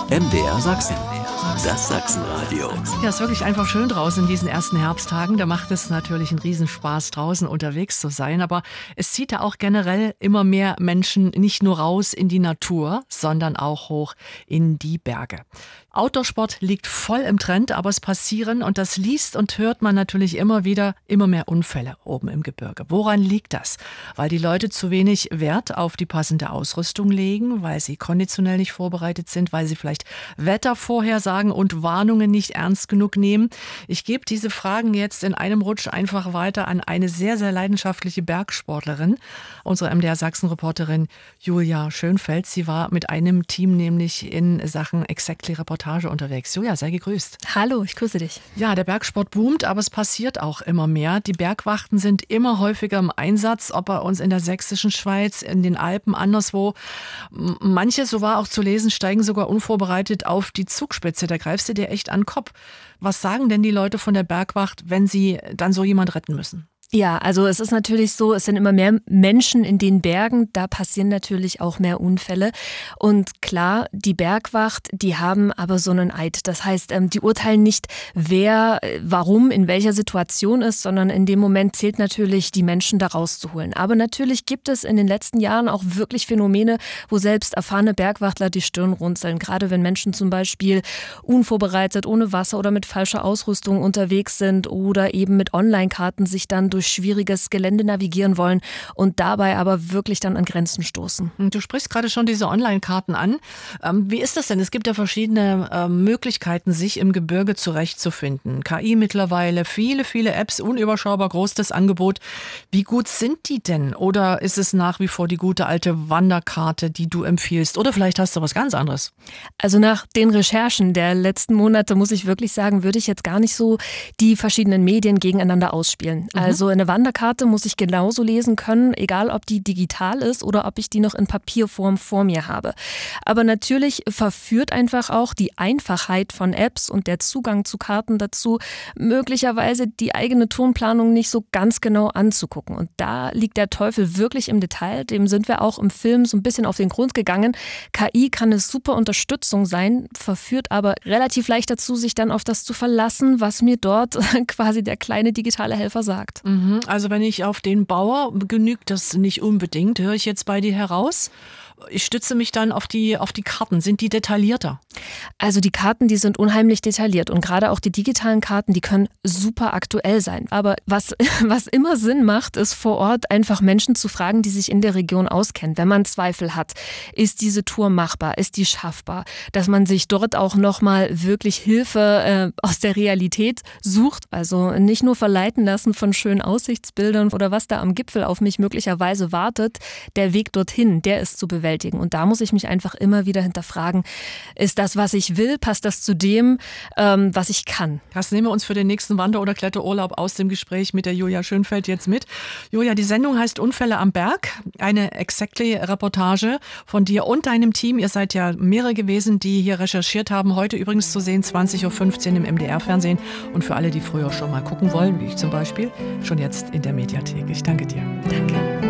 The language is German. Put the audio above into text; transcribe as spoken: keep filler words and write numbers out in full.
M D R Sachsen. Das Sachsenradio. Ja, ist wirklich einfach schön draußen in diesen ersten Herbsttagen. Da macht es natürlich einen Riesenspaß, draußen unterwegs zu sein. Aber es zieht da auch generell immer mehr Menschen nicht nur raus in die Natur, sondern auch hoch in die Berge. Outdoorsport liegt voll im Trend, aber es passieren, und das liest und hört man natürlich immer wieder, immer mehr Unfälle oben im Gebirge. Woran liegt das? Weil die Leute zu wenig Wert auf die passende Ausrüstung legen, weil sie konditionell nicht vorbereitet sind, weil sie vielleicht Wettervorhersagen und Warnungen nicht ernst genug nehmen. Ich gebe diese Fragen jetzt in einem Rutsch einfach weiter an eine sehr, sehr leidenschaftliche Bergsportlerin, unsere M D R Sachsen-Reporterin Julia Schönfeld. Sie war mit einem Team nämlich in Sachen Exactly Reportage unterwegs. Julia, sei gegrüßt. Hallo, ich grüße dich. Ja, der Bergsport boomt, aber es passiert auch immer mehr. Die Bergwachten sind immer häufiger im Einsatz, ob bei uns in der sächsischen Schweiz, in den Alpen, anderswo. Manche, so war auch zu lesen, steigen sogar unvorbereitet auf die Zugspitze. Da greifst du dir echt an den Kopf. Was sagen denn die Leute von der Bergwacht, wenn sie dann so jemand retten müssen? Ja, also es ist natürlich so, es sind immer mehr Menschen in den Bergen, da passieren natürlich auch mehr Unfälle. Und klar, die Bergwacht, die haben aber so einen Eid. Das heißt, die urteilen nicht, wer, warum, in welcher Situation ist, sondern in dem Moment zählt natürlich, die Menschen da rauszuholen. Aber natürlich gibt es in den letzten Jahren auch wirklich Phänomene, wo selbst erfahrene Bergwachtler die Stirn runzeln. Gerade wenn Menschen zum Beispiel unvorbereitet, ohne Wasser oder mit falscher Ausrüstung unterwegs sind oder eben mit Online-Karten sich dann durch schwieriges Gelände navigieren wollen und dabei aber wirklich dann an Grenzen stoßen. Du sprichst gerade schon diese Online-Karten an. Ähm, wie ist das denn? Es gibt ja verschiedene äh, Möglichkeiten, sich im Gebirge zurechtzufinden. K I mittlerweile, viele, viele Apps, unüberschaubar groß das Angebot. Wie gut sind die denn? Oder ist es nach wie vor die gute alte Wanderkarte, die du empfiehlst? Oder vielleicht hast du was ganz anderes? Also nach den Recherchen der letzten Monate, muss ich wirklich sagen, würde ich jetzt gar nicht so die verschiedenen Medien gegeneinander ausspielen. Mhm. Also eine Wanderkarte muss ich genauso lesen können, egal ob die digital ist oder ob ich die noch in Papierform vor mir habe. Aber natürlich verführt einfach auch die Einfachheit von Apps und der Zugang zu Karten dazu, möglicherweise die eigene Tourenplanung nicht so ganz genau anzugucken. Und da liegt der Teufel wirklich im Detail. Dem sind wir auch im Film so ein bisschen auf den Grund gegangen. K I kann eine super Unterstützung sein, verführt aber relativ leicht dazu, sich dann auf das zu verlassen, was mir dort quasi der kleine digitale Helfer sagt. Also wenn ich auf den Bauer, genügt das nicht unbedingt, höre ich jetzt bei dir heraus. Ich stütze mich dann auf die, auf die Karten. Sind die detaillierter? Also die Karten, die sind unheimlich detailliert und gerade auch die digitalen Karten, die können super aktuell sein. Aber was, was immer Sinn macht, ist vor Ort einfach Menschen zu fragen, die sich in der Region auskennen. Wenn man Zweifel hat, ist diese Tour machbar, ist die schaffbar? Dass man sich dort auch nochmal wirklich Hilfe äh, aus der Realität sucht. Also nicht nur verleiten lassen von schönen Aussichtsbildern oder was da am Gipfel auf mich möglicherweise wartet. Der Weg dorthin, der ist zu bewältigen. Und da muss ich mich einfach immer wieder hinterfragen, ist das, was ich will, passt das zu dem, ähm, was ich kann? Das nehmen wir uns für den nächsten Wander- oder Kletterurlaub aus dem Gespräch mit der Julia Schönfeld jetzt mit. Julia, die Sendung heißt Unfälle am Berg, eine Exactly-Reportage von dir und deinem Team. Ihr seid ja mehrere gewesen, die hier recherchiert haben. Heute übrigens zu sehen, zwanzig Uhr fünfzehn im M D R-Fernsehen. Und für alle, die früher schon mal gucken wollen, wie ich zum Beispiel, schon jetzt in der Mediathek. Ich danke dir. Danke.